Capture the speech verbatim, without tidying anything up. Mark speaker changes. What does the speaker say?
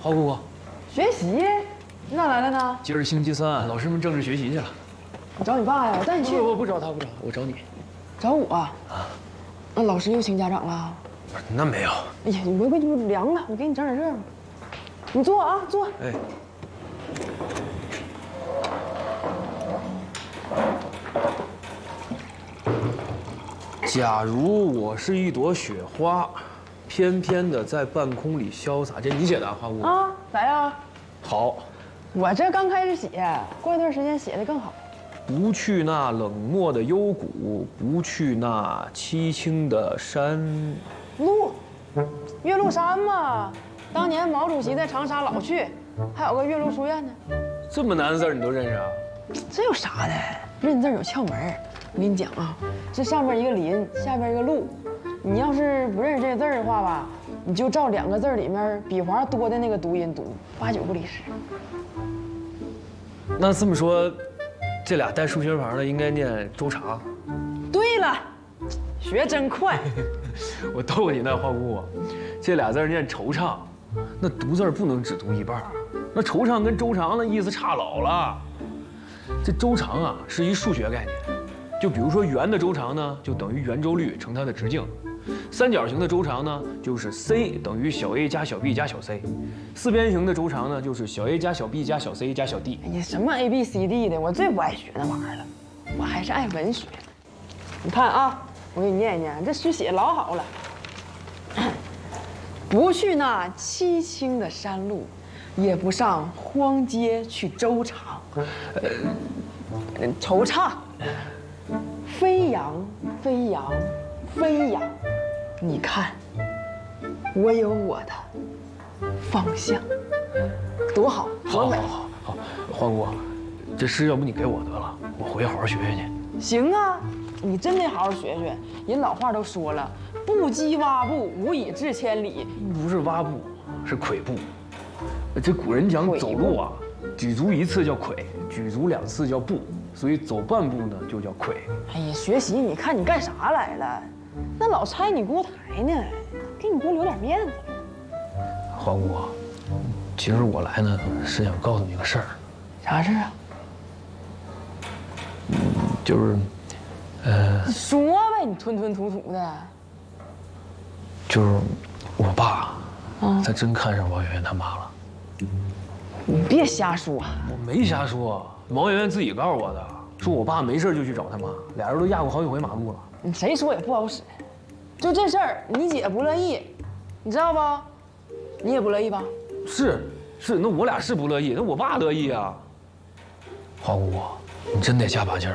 Speaker 1: 花姑姑，
Speaker 2: 学习？你咋来了呢？
Speaker 1: 今儿星期三，老师们正式学习去了。
Speaker 2: 我找你爸呀，我带你去。
Speaker 1: 不不不找他，不找他，我找你。
Speaker 2: 找我啊？那老师又请家长了？
Speaker 1: 那没有。
Speaker 2: 哎呀，你别别你凉了，我给你整点热乎。你坐啊，坐。
Speaker 1: 哎。假如我是一朵雪花，翩翩的在半空里潇洒，这你写的啊，花姑姑？
Speaker 2: 啊，咋样？
Speaker 1: 好。
Speaker 2: 我这刚开始写，过一段时间写的更好。
Speaker 1: 不去那冷漠的幽谷，不去那凄清的山
Speaker 2: 路，岳麓山嘛，当年毛主席在长沙老去，还有个岳麓书院呢。
Speaker 1: 这么难的字你都认识啊？
Speaker 2: 这有啥的？认字有窍门。我跟你讲啊，这上边一个林，下边一个路。你要是不认识这个字的话吧，你就照两个字里面笔画多的那个读音读，八九不离十。
Speaker 1: 那这么说，这俩带竖心旁的应该念周长。
Speaker 2: 对了，学真快。
Speaker 1: 我逗你呢，花姑姑，这俩字念惆怅，那读字不能只读一半。那惆怅跟周长的意思差老了。这周长啊是一数学概念，就比如说圆的周长呢，就等于圆周率乘它的直径；三角形的周长呢，就是 c 等于小 a 加小 b 加小 c；四边形的周长呢，就是小 a 加小 b 加小 c 加小 d。
Speaker 2: 哎呀，什么 a b c d 的，我最不爱学那玩意儿了，我还是爱文学。你看啊，我给你念一念，这诗写老好了。不去那凄清的山路，也不上荒街去周长。呃，惆怅。飞扬，飞扬，飞扬。你看，我有我的方向，多好，多美！
Speaker 1: 好，好，好，花姑姑，这诗要不你给我得了，我回去好好学学去。
Speaker 2: 行啊，你真得好好学学。人老话都说了，不羁挖步，无以至千里。
Speaker 1: 不是蛙步，是跬步。这古人讲走路啊，举足一次叫跬，举足两次叫步，所以走半步呢就叫跬。
Speaker 2: 哎呀，学习，你看你干啥来了？那老拆你锅台呢，给你锅留点面子。
Speaker 1: 花姑姑，其实我来呢是想告诉你个事儿。
Speaker 2: 啥事啊？
Speaker 1: 嗯，就是，呃，
Speaker 2: 你说呗，你吞吞吐吐的。
Speaker 1: 就是我爸，
Speaker 2: 啊，
Speaker 1: 他真看上王媛媛他妈了。
Speaker 2: 你别瞎说。
Speaker 1: 我没瞎说，王媛媛自己告诉我的，说我爸没事就去找他妈，俩人都压过好几回马路了。
Speaker 2: 你谁说也不好使。就这事儿，你姐不乐意，你知道吧？你也不乐意吧？
Speaker 1: 是是，那我俩是不乐意，那我爸乐意啊。花姑姑，你真得加把劲儿。